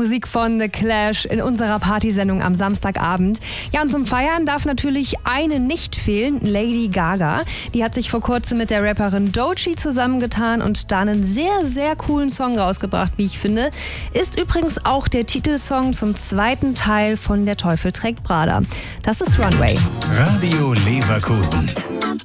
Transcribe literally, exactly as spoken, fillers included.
Musik von The Clash in unserer Partysendung am Samstagabend. Ja, und zum Feiern darf natürlich eine nicht fehlen, Lady Gaga. Die hat sich vor kurzem mit der Rapperin Doechii zusammengetan und da einen sehr, sehr coolen Song rausgebracht, wie ich finde. Ist übrigens auch der Titelsong zum zweiten Teil von Der Teufel trägt Prada. Das ist Runway. Radio Leverkusen.